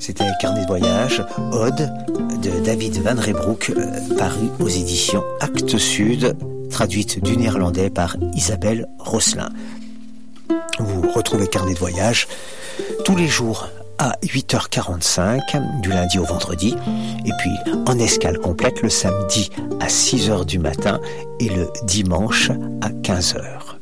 c'était Carnet de voyage, Ode de David Van Reybrouck, paru aux éditions Actes Sud, traduite du néerlandais par Isabelle Rosselin. Vous retrouvez Carnet de voyage tous les jours à 8h45, du lundi au vendredi, et puis en escale complète le samedi à 6h du matin et le dimanche à 15h.